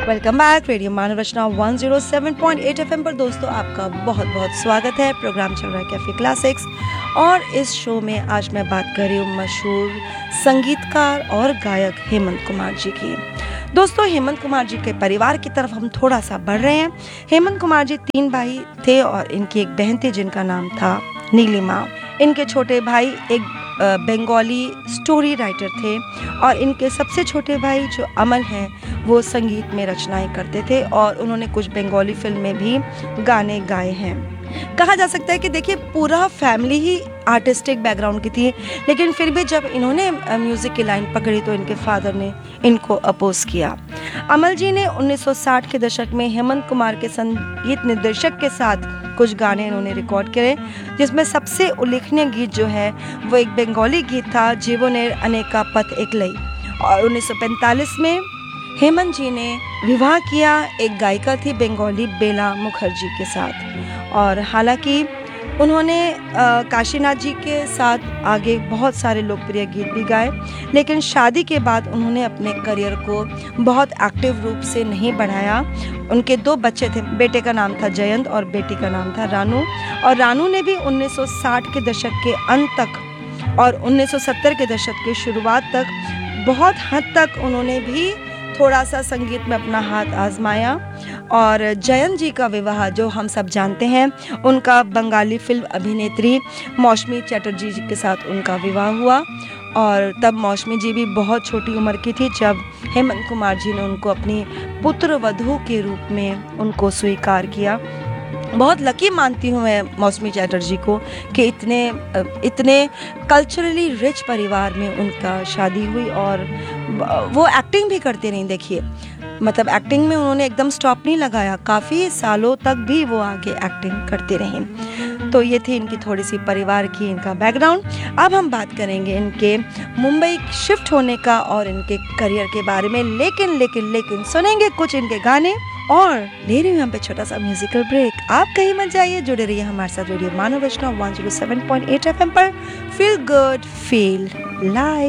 Welcome back radio मानव रचना 107.8 FM पर दोस्तों आपका बहुत बहुत स्वागत है। प्रोग्राम चल रहा है कैफे क्लासिक्स और इस शो में आज मैं बात कर रही हूँ मशहूर संगीतकार और गायक हेमंत कुमार जी की। दोस्तों हेमंत कुमार जी के परिवार की तरफ हम थोड़ा सा बढ़ रहे हैं। हेमंत कुमार जी 3 भाई थे और इनकी एक बहन थी जिनका नाम था नीलिमा। इनके छोटे भाई एक बंगाली स्टोरी राइटर थे और इनके सबसे छोटे भाई जो अमल हैं वो संगीत में रचनाएं करते थे और उन्होंने कुछ बंगाली फिल्म में भी गाने गाए हैं। कहा जा सकता है कि देखिए पूरा फैमिली ही आर्टिस्टिक बैकग्राउंड की थी, लेकिन फिर भी जब इन्होंने म्यूज़िक की लाइन पकड़ी तो इनके फादर ने इनको अपोज किया। अमल जी ने 1960 के दशक में हेमंत कुमार के संगीत निर्देशक के साथ कुछ गाने इन्होंने रिकॉर्ड करे, जिसमें सबसे उल्लेखनीय गीत जो है वो एक बंगाली गीत था जीवनेर अनेका पथ एकलई। और 1945 में हेमंत जी ने विवाह किया एक गायिका थी बंगाली बेला मुखर्जी के साथ। और हालांकि उन्होंने काशीनाथ जी के साथ आगे बहुत सारे लोकप्रिय गीत भी गाए, लेकिन शादी के बाद उन्होंने अपने करियर को बहुत एक्टिव रूप से नहीं बढ़ाया। उनके 2 बच्चे थे, बेटे का नाम था जयंत और बेटी का नाम था रानू। और रानू ने भी 1960 के दशक के अंत तक और 1970 के दशक के शुरुआत तक बहुत हद तक उन्होंने भी थोड़ा सा संगीत में अपना हाथ आजमाया। और जयंत जी का विवाह जो हम सब जानते हैं, उनका बंगाली फिल्म अभिनेत्री मौसमी चटर्जी जी के साथ उनका विवाह हुआ। और तब मौसमी जी भी बहुत छोटी उम्र की थी जब हेमंत कुमार जी ने उनको अपनी पुत्र वधू के रूप में उनको स्वीकार किया। बहुत लकी मानती हूँ मैं मौसमी चटर्जी को कि इतने कल्चरली रिच परिवार में उनका शादी हुई और वो एक्टिंग भी करते रहीं। देखिए मतलब एक्टिंग में उन्होंने एकदम स्टॉप नहीं लगाया, काफ़ी सालों तक भी वो आगे एक्टिंग करते रहीं। तो ये थी इनकी थोड़ी सी परिवार की, इनका बैकग्राउंड। अब हम बात करेंगे इनके मुंबई शिफ्ट होने का और इनके करियर के बारे में, लेकिन सुनेंगे कुछ इनके गाने और ले रही हूँ यहाँ पे छोटा सा म्यूजिकल ब्रेक। आप कहीं मत जाइए, जुड़े रहिए हमारे साथ रेडियो मानव रचना 107.8 एफएम पर। Feel good feel live.